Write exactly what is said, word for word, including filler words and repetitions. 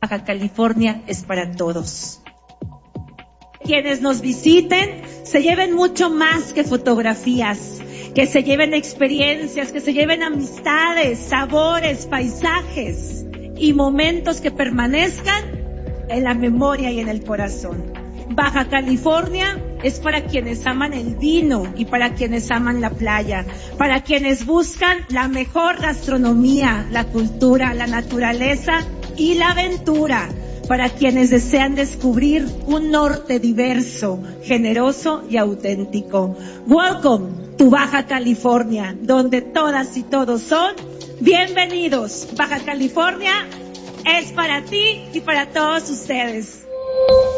Baja California es para todos. Quienes nos visiten se lleven mucho más que fotografías, que se lleven experiencias, que se lleven amistades, sabores, paisajes y momentos que permanezcan en la memoria y en el corazón. Baja California es para quienes aman el vino y para quienes aman la playa, para quienes buscan la mejor gastronomía, la cultura, la naturaleza y la aventura, para quienes desean descubrir un norte diverso, generoso y auténtico. Welcome to Baja California, donde todas y todos son bienvenidos. Baja California es para ti y para todos ustedes.